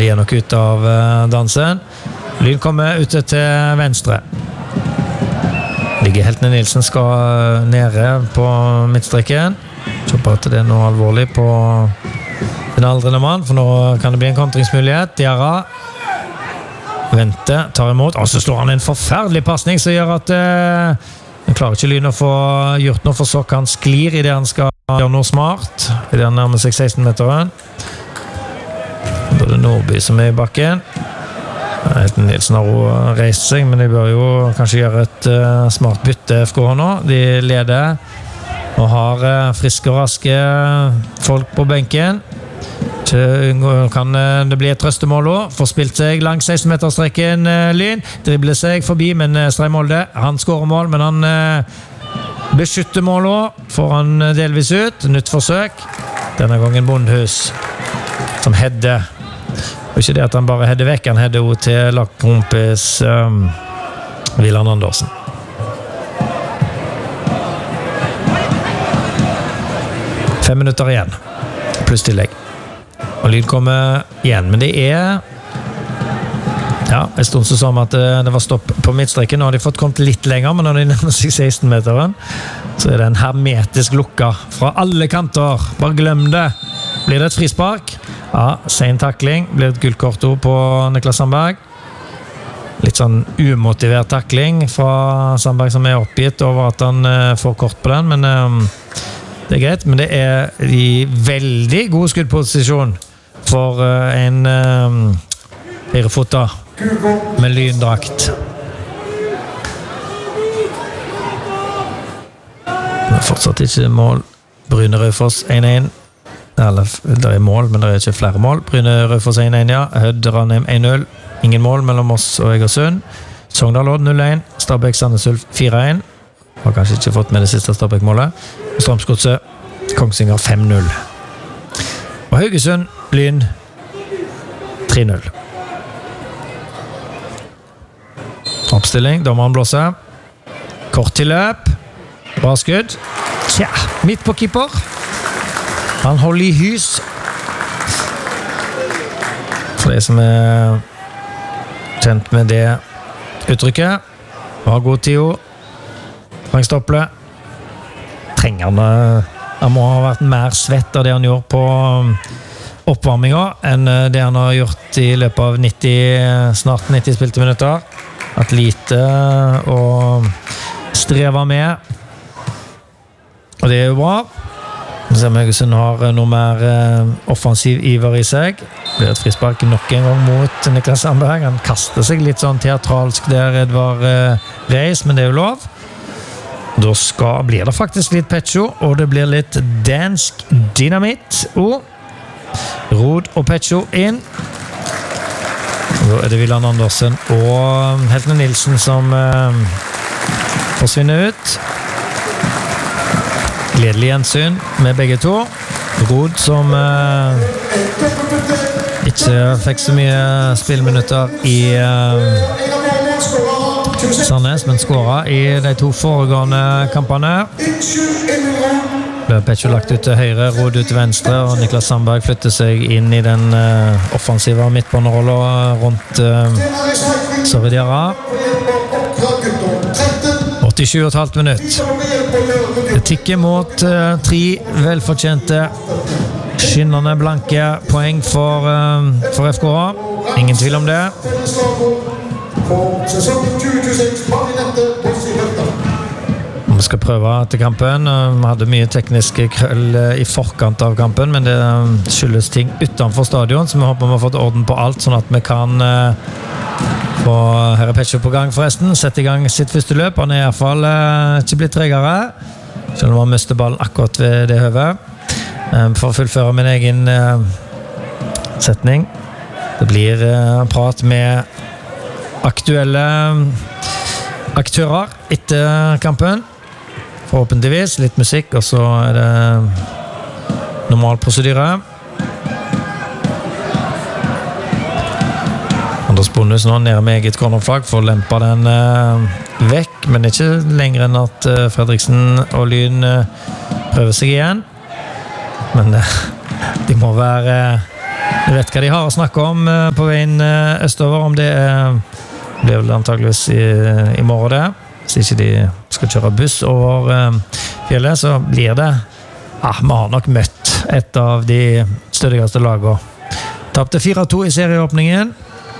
de nok ut av dansen. Lyn kommer ute til venstre. Ligger Heltene Nilsen skal nede på midtstreken. Så på at det noe alvorlig på den aldrende mann, for nå kan det bli en kontringsmulighet. Diarra venter, tar imot, og så slår han en forferdelig passning som gjør at han klarer ikke Lyn å få gjort noe, for så han sklir i det han skal gjøre noe smart, i det han nærmer seg 16-meteren. Da er det Nordby som er i bakken. Heltene Nilsen har jo reist seg, men de bør jo kanskje gjøre et smart bytte FK nå. De leder og har friske og raske folk på benken. Kan det bli et trøstemål også. Får spilt seg langs 16-meterstreken Lyn. Dribler seg forbi, men Stray Molde, han skårer mål, men han beskytter mål også. Får han delvis ut. Nytt forsøk. Denne gangen Bondhus som hedder. Og ikke det at han bare hedder vekk, han hedder jo til lagkompis Wieland Andersen. Fem minutter igjen. Pluss tillegg. Og Lyn kommer igjen, men det er en stund så som at det var stopp på midtstreken. Nå har de fått kommet litt lenger, men når de nærmer seg 16-meteren, så er det en hermetisk lukka fra alle kanter. Bare glem det. Blir det et frispark? Ja, sen takling. Blir det et gullkort på Niklas Sandberg. Litt sånn umotivert takling fra Sandberg som er oppgitt over at han får kort på den, men det er greit. Men det er i veldig god skuddposisjon for en høyrefota med Lyndrakt. Men fortsatt ikke mål. Bryne Raufoss 1-1. Eller, det er mål, men det er ikke flere mål. Bryne Raufoss 1-1, ja. Hødd Ranheim 1-0. Ingen mål mellom oss og Egersund. Sogndal Odd 0-1. Stabæk Sandnes Ulf 4-1. Har kanskje ikke fått med det siste Stabæk-målet. Strømsgodset Kongsvinger 5-0. Og Haugesund Lyn 3-0. Oppstilling, dommeren blåser. Kort til løp. Bra skudd. Tja, midt på keeper. Han holder i hus. For de som er kjent med det uttrykket. Har god tid. Frank Stopple. Trenger han må ha vært mer svett av det han gjorde på oppvarminga enn det han har gjort i løpet av snart 90 spilte minutter. At lite å streve med. Og det er jo bra. Haugesund har noe mer offensiv iver i seg. Det blir et frispark nok en gang mot Niklas Sandberg. Han kaster seg litt sånn teatralsk der Edvard Reis, men det er jo lov. Da blir det faktisk litt Pecho, og det blir litt dansk dynamitt. Og Rod og Pecho inn. Da er det Wieland Andersen og Heltene Nilsen som forsvinner ut. Gledelig gjensyn med begge to. Rod som ikke fikk så mye spillminutter i Sandnes, men skåret i de to foregående kampene. Ble Pecho lagt ut til høyre, Rod ut til venstre, og Niklas Sandberg flytter seg inn i den offensive midtbanerollen rundt Diarra. 87,5 minutt. Det tikker mot 3 velfortjente skinnende blanke poeng for FK. Ingen tvil om det. Vi skal prøve til kampen. Vi hadde mye tekniske krøll i forkant av kampen, men det skyldes ting utenfor stadion, så vi håper vi har fått orden på alt, sånn at vi kan få Herre Pecho på gang forresten. Sette i gang sitt første løp. Han er i hvert fall ikke blitt tregere, selv om han mister ballen akkurat ved det høvet. For å fullføre min egen setning. Det blir prat med aktuelle aktører etter kampen. Forhåpentligvis litt musikk, og så er det normal prosedyre. Anders Bondhus nå nede med eget cornerflagg for å lempe den vekk, men ikke lenger enn at Fredriksen og Lyn prøver seg igjen. Men de må være Jeg vet hva de har å snakke om på veien østover, om det blir vel antageligvis i morgen det. Hvis ikke de skal kjøre buss over fjellet, så blir det vi har nok møtt et av de stødigste lagene. Tapte 4-2 i serieåpningen.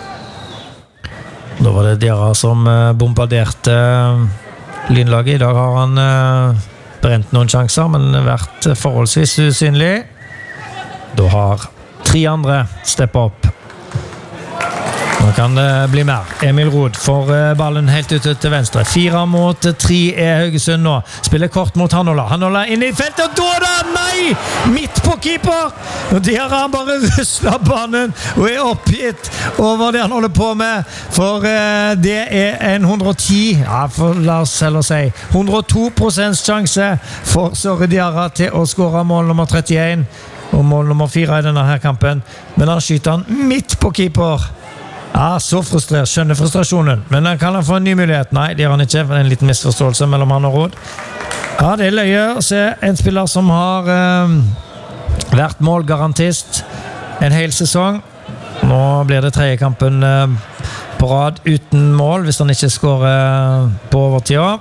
Da var det Diarra som bombarderte Lynlaget. I dag har han brent noen sjanser, men vært forholdsvis usynlig. Da har 3 andre steppet opp. Nå kan det bli mer. Emil Rod får ballen helt ut til venstre. 4-3 Haugesund nå. Spiller kort mot Hanola. Hanola inn i feltet, og da da! Nei! Midt på keeper! Og der har han bare ruslet banen og oppgitt over det han holder på med. For det en 110, la oss heller si 102% sjanse for Søre Diarra til å skåre mål nummer 31 og mål nummer 4 i denne her kampen. Men han skyter han midt på keeper. Så frustrert, skjønner frustrasjonen. Men kan han få en ny mulighet? Nei, det gjør han ikke. For det en liten misforståelse mellom han og Rod. Det løye å se en spiller som har vært målgarantist en hel sesong. Nå blir det 3. kampen på rad uten mål, hvis han ikke skårer på overtida.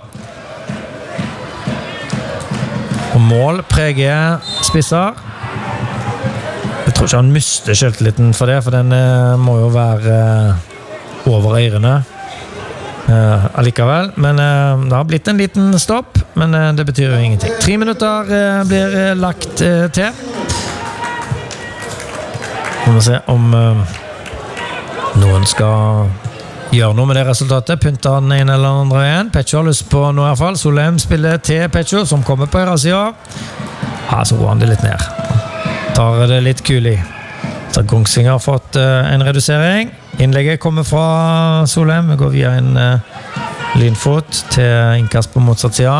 Og mål preger spisser. Jeg tror ikke han mister selvtilliten for det, for den må jo være over ørene allikevel. Men det har blitt en liten stopp, men det betyr jo ingenting. 3 minutter blir lagt til. Vi må se om noen skal gjøre noe med det resultatet. Pynter den ene eller andre veien. Pecho har lyst på noe i hvert fall. Solheim spiller til Pecho, som kommer på høyre siden. Så går han det litt ned. Tar det litt kul i. Så Kongsvinger har fått en redusering. Innlegget kommer fra Solheim. Vi går via en lynfot til innkast på motsatt side.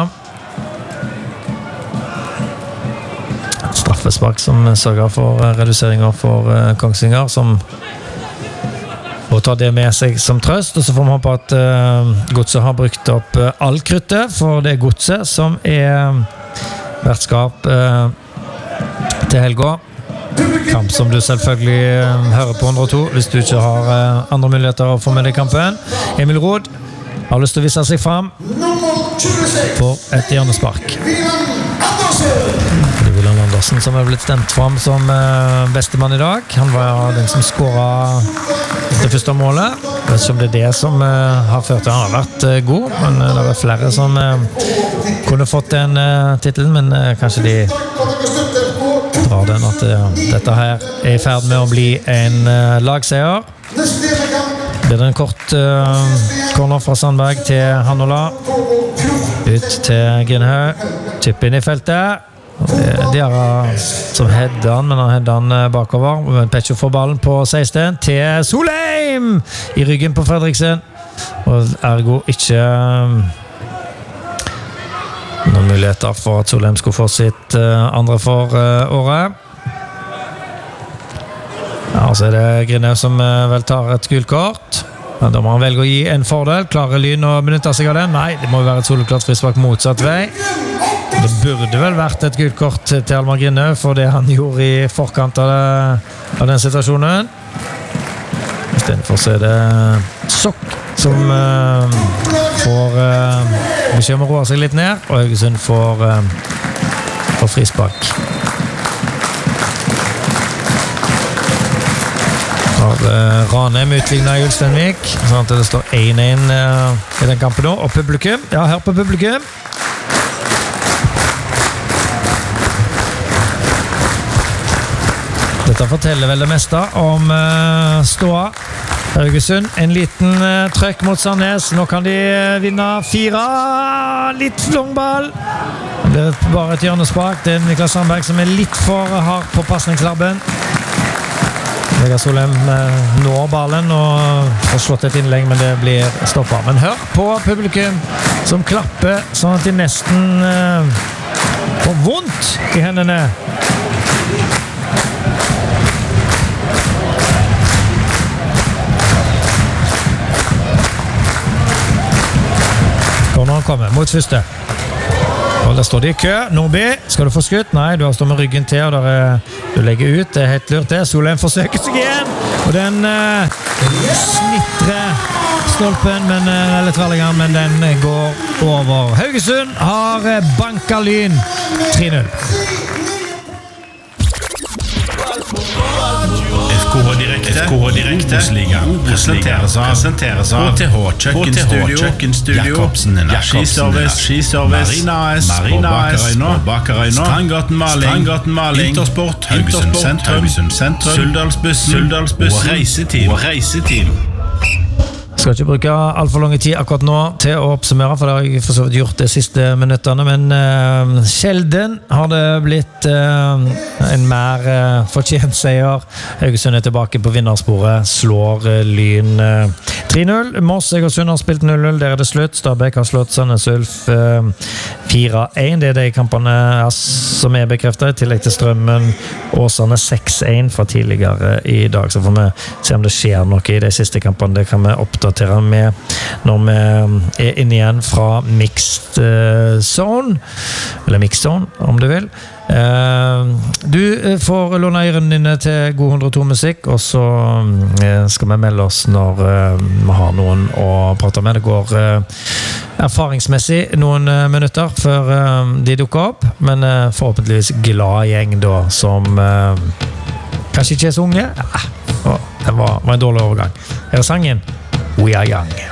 Straffespark som sørger for reduseringer for Kongsvinger, som og tar det med seg som trøst. Og så får vi håpe at Godset har brukt opp all kruttet, for det Godset som vertskap til helga. Kamp som du selvfølgelig hører på 102 hvis du ikke har andre muligheter å få med deg kampen. Emil Rod har lyst til å vise seg frem for et hjørnespark. Det er William Andersen som blitt stemt frem som bestemann i dag. Han var den som skåret det første målet. Jeg vet ikke om det er det som har ført til. Han har vært god, men det er flere som kunne fått den titelen, men kanskje de drar den at dette her er i ferd med å bli en lagseier. Det er en kort corner fra Sandberg til Hanola. Ut til Grinhaug. Chip inn i feltet. Diarra som header han, men han header han bakover. Pecho får ballen på 16 til Solheim i ryggen på Fredriksen. Og ergo ikke noen muligheter for at Solheim skulle få sitt andre for året. Så er det Grinhaug som vel tar et gult kort. Da må han velge å gi en fordel. Klarer Lyn å benytte seg av den? Nei, det må jo være et soleklart frispark motsatt vei. Det burde vel vært et gult kort til Almar Grinhaug for det han gjorde i forkant av den situasjonen. I stedet for så er det Sokk som får beskjed om å roe seg litt ned, og Haugesund får frispark. Ranheim utlignet i Ulsteinvik, sånn at det står 1-1 i den kampen nå. Og publikum, hør på publikum. Dette forteller vel det meste om ståa. Haugesund, en liten trøkk mot Sandnes. Nå kan de vinne 4. Litt langball. Det er bare et hjørnespark. Det er Niklas Sandberg som er litt for hard på passningslabben. Vegard Solheim når ballen og får slått et innlegg, men det blir stoppet. Men hør på publikum som klapper sånn at de nesten får vondt i hendene. Når han kommer mot første. Og der står de i kø. Nordby, skal du få skutt? Nei, du har stått med ryggen til, og du legger ut. Det helt lurt det. Solheim forsøker seg igjen, og den snittrer stolpen, eller tverrliggeren, men den går over. Haugesund har banket Lyn 3-0. FKH Direkte presenteres av HTH Kjøkkenstudio, Jacobsen Energiservice, Marina AS, Strandgaten Maling, Intersport, Haugesund Sentrum, Suldalsbussen og Reiseteam. Skal ikke bruke alt for lang tid akkurat nå til å oppsummere, for det har jeg for så vidt gjort de siste minutterne, men sjelden har det blitt en mer fortjent seier. Haugesund tilbake på vinnersporet, slår Lyn 3-0. Moss Egersund har spilt 0-0, der det slutt. Stabæk har slått Sandnes Ulf 4-1. Det de kampene som bekreftet, i tillegg til Strømmen. Åsane 6-1 fra tidligere i dag, så får vi se om det skjer noe i de siste kampene. Det kan vi oppdatere med når vi inne igjen fra Mixed Zone, eller Mixed Zone, om du vil. Du får låne ørene dine til God 102 musikk, og så skal vi melde oss når vi har noen å prate med. Det går erfaringsmessig noen minutter før de dukker opp, men forhåpentligvis glad gjeng da, som kanskje ikke så unge. Det var en dårlig overgang. Her sangen We Are Young.